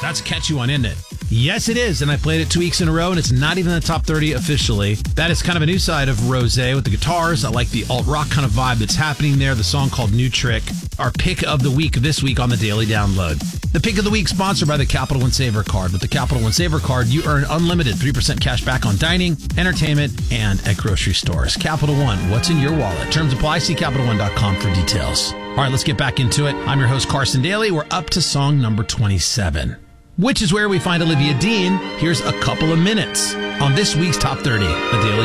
That's a catchy one, isn't it? Yes, it is. And I played it 2 weeks in a row, and it's not even in the top 30 officially. That is kind of a new side of Rosé with the guitars. I like the alt-rock kind of vibe that's happening there. The song called New Trick. Our pick of the week this week on the Daily Download. The pick of the week sponsored by the Capital One Saver Card. With the Capital One Saver Card, you earn unlimited 3% cash back on dining, entertainment, and at grocery stores. Capital One, what's in your wallet? Terms apply. See CapitalOne.com for details. All right, let's get back into it. I'm your host, Carson Daly. We're up to song number 27, which is where we find Olivia Dean. Here's a couple of minutes on this week's Top 30, the Daily